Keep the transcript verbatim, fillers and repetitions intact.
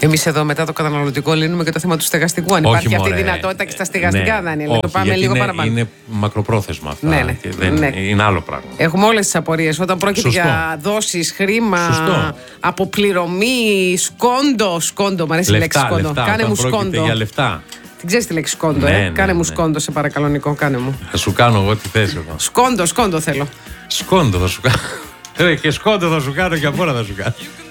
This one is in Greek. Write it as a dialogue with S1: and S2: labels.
S1: Εμείς εδώ μετά το καταναλωτικό λύνουμε και το θέμα του στεγαστικού. Αν
S2: Όχι,
S1: υπάρχει αυτή η
S2: μωρέ.
S1: δυνατότητα και στα στεγαστικά,
S2: Ναι.
S1: Δανίλα.
S2: Όχι,
S1: Το πάμε
S2: γιατί
S1: λίγο
S2: είναι,
S1: παραπάνω.
S2: Είναι μακροπρόθεσμα αυτά.
S1: Ναι, ναι.
S2: Και δεν,
S1: Ναι.
S2: Είναι άλλο πράγμα.
S1: Έχουμε όλες τις απορίες. Όταν πρόκειται
S2: Σωστό.
S1: για δόσεις, χρήμα,
S2: Σωστό.
S1: αποπληρωμή, σκόντο. Σκόντο, μου αρέσει η λέξη
S2: Λεφτά,
S1: σκόντο.
S2: λεφτά.
S1: Κάνε
S2: Όταν
S1: μου
S2: πρόκειται
S1: σκόντο.
S2: για λεφτά.
S1: Την ξέρεις τη λέξη σκόντο,
S2: Ναι,
S1: ε?
S2: ναι,
S1: Κάνε
S2: ναι.
S1: μου σκόντο, σε παρακαλώ, Νικό. Κάνε μου.
S2: Θα σου κάνω εγώ τι θες εδώ.
S1: Σκόντο, σκόντο θέλω.
S2: Σκόντο θα σου κάνω. Ε, και σκόντο θα σου κάνω και απ' όλα θα σου κάνω.